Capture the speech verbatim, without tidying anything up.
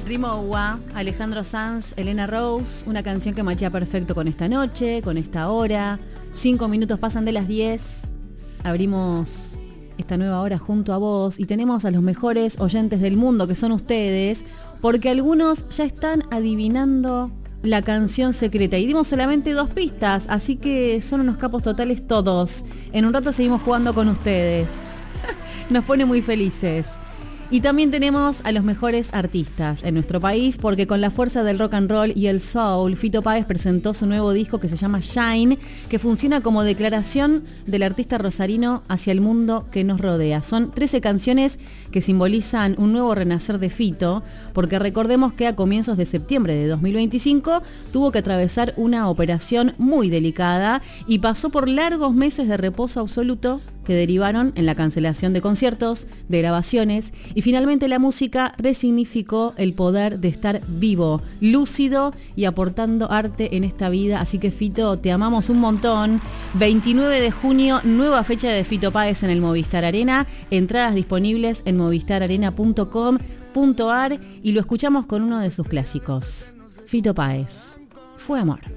Rimowa, Alejandro Sanz, Elena Rose, una canción que machea perfecto con esta noche, con esta hora. Cinco minutos pasan de las diez. Abrimos esta nueva hora junto a vos y tenemos a los mejores oyentes del mundo, que son ustedes, porque algunos ya están adivinando la canción secreta y dimos solamente dos pistas, así que son unos capos totales todos. En un rato seguimos jugando con ustedes. Nos pone muy felices. Y también tenemos a los mejores artistas en nuestro país, porque con la fuerza del rock and roll y el soul, Fito Páez presentó su nuevo disco que se llama Shine, que funciona como declaración del artista rosarino hacia el mundo que nos rodea. Son trece canciones que simbolizan un nuevo renacer de Fito, porque recordemos que a comienzos de septiembre de dos mil veinticinco tuvo que atravesar una operación muy delicada y pasó por largos meses de reposo absoluto que derivaron en la cancelación de conciertos, de grabaciones, y finalmente la música resignificó el poder de estar vivo, lúcido y aportando arte en esta vida. Así que Fito, te amamos un montón. veintinueve de junio, nueva fecha de Fito Páez en el Movistar Arena, entradas disponibles en movistar arena punto com punto ar y lo escuchamos con uno de sus clásicos. Fito Páez, Fue Amor.